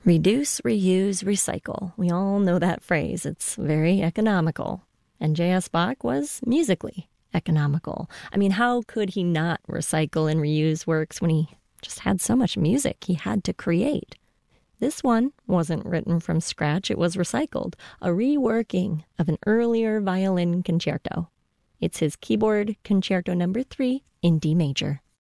Reduce, reuse, recycle. We all know that phrase. It's very economical. And J.S. Bach was musically economical. I mean, how could he not recycle and reuse works when he just had so much music he had to create? This one wasn't written from scratch. It was recycled, a reworking of an earlier violin concerto. It's his keyboard concerto number 3 in D major.